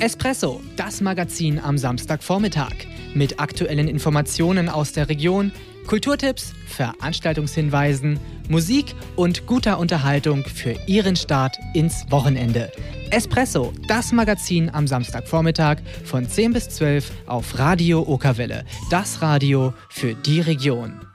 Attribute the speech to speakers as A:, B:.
A: Espresso, das Magazin am Samstagvormittag. Mit aktuellen Informationen aus der Region, Kulturtipps, Veranstaltungshinweisen, Musik und guter Unterhaltung für Ihren Start ins Wochenende. Espresso, das Magazin am Samstagvormittag von 10 bis 12 auf Radio Okerwelle. Das Radio für die Region.